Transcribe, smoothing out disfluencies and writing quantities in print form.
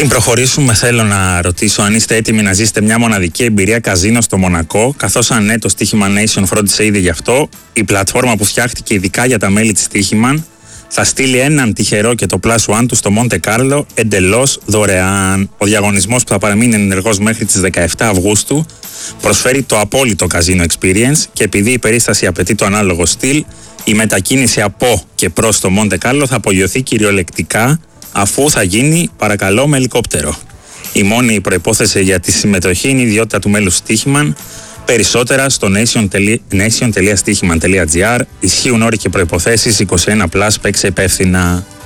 Πριν προχωρήσουμε, θέλω να ρωτήσω αν είστε έτοιμοι να ζήσετε μια μοναδική εμπειρία καζίνο στο Μονακό, καθώς αν ναι, το Στοίχημαν Nation φρόντισε ήδη γι' αυτό. Η πλατφόρμα που φτιάχτηκε ειδικά για τα μέλη της Στοίχημαν θα στείλει έναν τυχερό και το Plus One του στο Μοντε Κάρλο εντελώς δωρεάν. Ο διαγωνισμός που θα παραμείνει ενεργός μέχρι τις 17 Αυγούστου προσφέρει το απόλυτο καζίνο experience και επειδή η περίσταση απαιτεί το ανάλογο στυλ, η μετακίνηση από και προς το Μοντε Κάρλο θα απογειωθεί κυριολεκτικά, αφού θα γίνει, παρακαλώ, με ελικόπτερο. Η μόνη προϋπόθεση για τη συμμετοχή είναι η ιδιότητα του μέλους Στοίχημαν. Περισσότερα στο nation.stichiman.gr. Ισχύουν όροι και προϋποθέσεις. 21+, παίξε υπεύθυνα.